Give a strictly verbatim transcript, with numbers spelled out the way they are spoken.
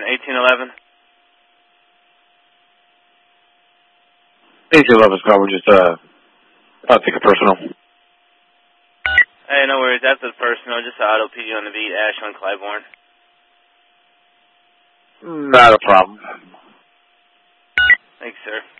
eighteen eleven. eighteen eleven's call, we're just, uh, I'll take a personal. Hey, no worries. After the personal, just auto P D on the beat, Ashland, Clybourne. Not a problem. Thanks, sir.